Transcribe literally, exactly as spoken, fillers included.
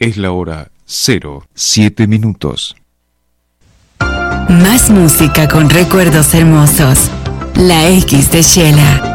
Es la hora cero siete minutos. Más música con recuerdos hermosos. La X de Shela.